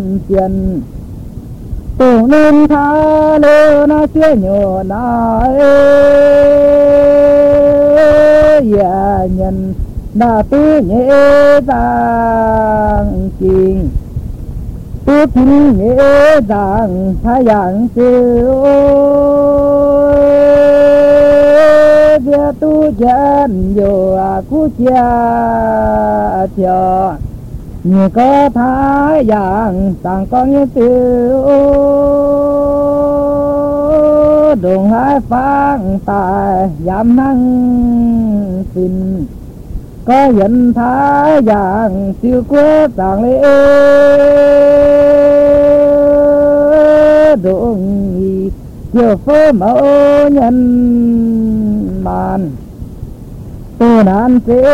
tiền tổ nên tha lơ na chia nhỏ na ya nhân na tu nhẹ tàng kinh tu kinh nhẹ tàng thái yang tiêu dia tu chân yo aku chia cho như có thái dạng tàng con như tiêu đường hai phang tài giảm năng xin có nhận thái dạng siêu quốc tàng lễ đường chiều phố mẫu nhân màn tu nạn